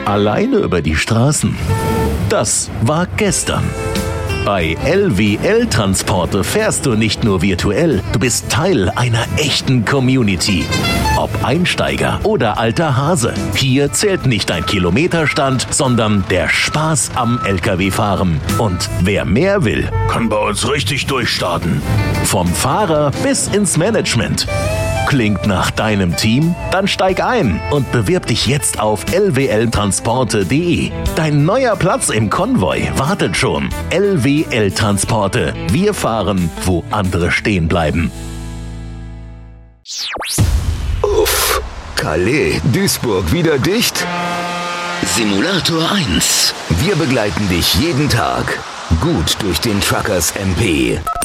Alleine über die Straßen. Das war gestern. Bei LWL Transporte fährst du nicht nur virtuell, du bist Teil einer echten Community. Ob Einsteiger oder alter Hase, hier zählt nicht dein Kilometerstand, sondern der Spaß am LKW-Fahren. Und wer mehr will, kann bei uns richtig durchstarten. Vom Fahrer bis ins Management. Klingt nach deinem Team? Dann steig ein und bewirb dich jetzt auf lwltransporte.de. Dein neuer Platz im Konvoi wartet schon. LWL Transporte. Wir fahren, wo andere stehen bleiben. Uff. Calais, Duisburg wieder dicht? Simulator 1. Wir begleiten dich jeden Tag. Gut durch den Truckers MP.